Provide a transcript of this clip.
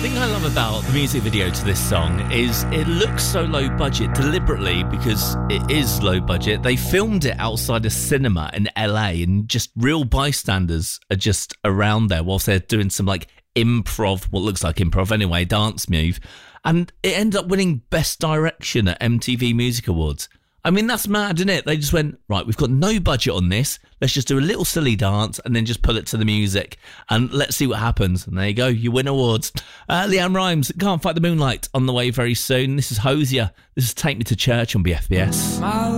thing I love about the music video to this song is it looks so low budget deliberately because it is low budget. They filmed it outside a cinema in LA and just real bystanders are just around there whilst they're doing some like improv, what looks like improv anyway, dance move. And it ended up winning Best Direction at MTV Music Awards. I mean, that's mad, isn't it? They just went, right, we've got no budget on this. Let's just do a little silly dance and then just put it to the music and let's see what happens. And there you go, you win awards. Leanne Rimes, Can't Fight the Moonlight, on the way very soon. This is Hosier. This is Take Me to Church on BFBS. My